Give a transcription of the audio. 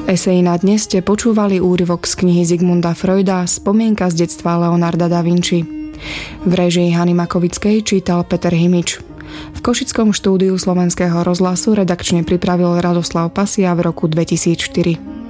Eseji na dnes ste počúvali úryvok z knihy Zigmunda Freuda Spomienka z detstva Leonarda da Vinci. V réžii Hany Makovickej čítal Peter Himič. V košickom štúdiu Slovenského rozhlasu redakčne pripravil Radoslav Pasia v roku 2004.